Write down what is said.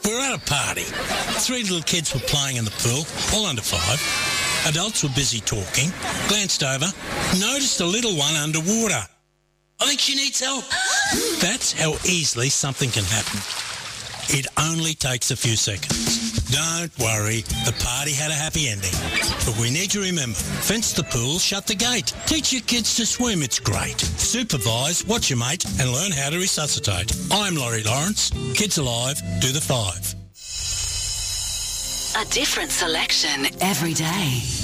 We're at a party. 3 little kids were playing in the pool, all under 5. Adults were busy talking. Glanced over, noticed a little one underwater. I think she needs help. That's how easily something can happen. It only takes a few seconds. Don't worry, the party had a happy ending. But we need to remember, fence the pool, shut the gate. Teach your kids to swim, it's great. Supervise, watch your mate, and learn how to resuscitate. I'm Laurie Lawrence. Kids Alive, do the 5. A different selection every day.